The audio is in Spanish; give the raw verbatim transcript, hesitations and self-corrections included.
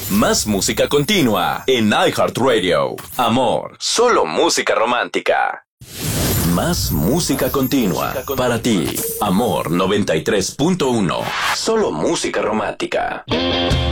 Más música continua en iHeartRadio. Amor, solo música romántica. Más música continua para ti. Amor noventa y tres punto uno. Solo música romántica.